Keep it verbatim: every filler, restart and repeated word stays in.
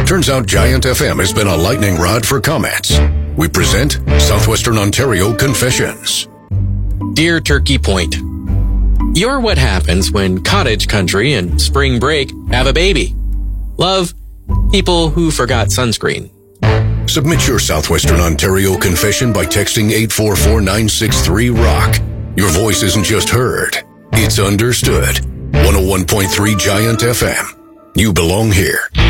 Turns out Giant F M has been a lightning rod for comments. We present Southwestern Ontario Confessions. Dear Turkey Point, you're what happens when cottage country and spring break have a baby. Love, people who forgot sunscreen. Submit your Southwestern Ontario confession by texting eight four four nine six three rock. Your voice isn't just heard, it's understood. one oh one point three Giant F M. You belong here.